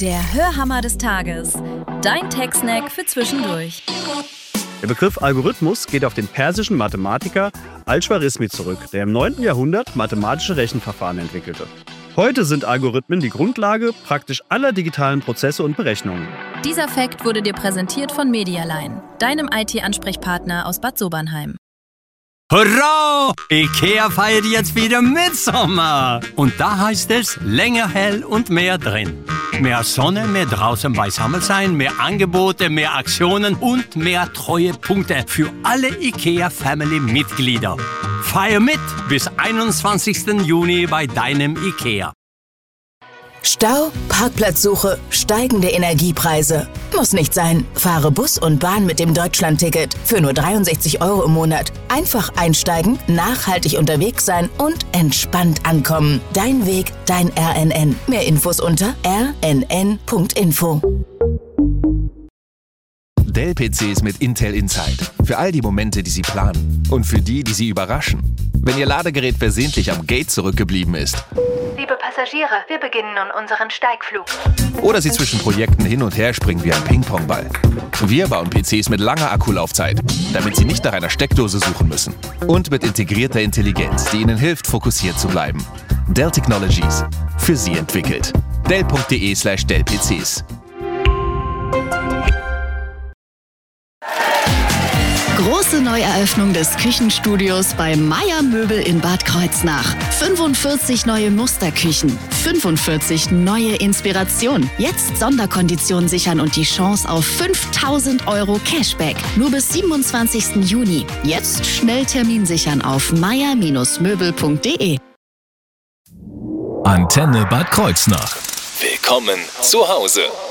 Der Hörhammer des Tages. Dein Tech-Snack für zwischendurch. Der Begriff Algorithmus geht auf den persischen Mathematiker Al-Chwarizmi zurück, der im 9. Jahrhundert mathematische Rechenverfahren entwickelte. Heute sind Algorithmen die Grundlage praktisch aller digitalen Prozesse und Berechnungen. Dieser Fact wurde dir präsentiert von Medialine, deinem IT-Ansprechpartner aus Bad Sobernheim. Hurra! IKEA feiert jetzt wieder Mitsommer. Und da heißt es länger hell und mehr drin. Mehr Sonne, mehr draußen beisammen sein, mehr Angebote, mehr Aktionen und mehr Treuepunkte für alle IKEA-Family-Mitglieder. Feier mit bis 21. Juni bei deinem IKEA. Stau, Parkplatzsuche, steigende Energiepreise. Muss nicht sein. Fahre Bus und Bahn mit dem Deutschlandticket für nur 63 € im Monat. Einfach einsteigen, nachhaltig unterwegs sein und entspannt ankommen. Dein Weg, dein RNN. Mehr Infos unter rnn.info. Dell-PCs mit Intel Inside. Für all die Momente, die Sie planen. Und für die Sie überraschen. Wenn Ihr Ladegerät versehentlich am Gate zurückgeblieben ist. Liebe Passagiere, wir beginnen nun unseren Steigflug. Oder Sie zwischen Projekten hin und her springen wie ein Ping-Pong-Ball. Wir bauen PCs mit langer Akkulaufzeit, damit Sie nicht nach einer Steckdose suchen müssen. Und mit integrierter Intelligenz, die Ihnen hilft, fokussiert zu bleiben. Dell Technologies. Für Sie entwickelt. Dell.de/Dell-PCs. Große Neueröffnung des Küchenstudios bei Meier Möbel in Bad Kreuznach. 45 neue Musterküchen, 45 neue Inspirationen. Jetzt Sonderkonditionen sichern und die Chance auf 5.000 € Cashback. Nur bis 27. Juni. Jetzt schnell Termin sichern auf meier-möbel.de. Antenne Bad Kreuznach. Willkommen zu Hause.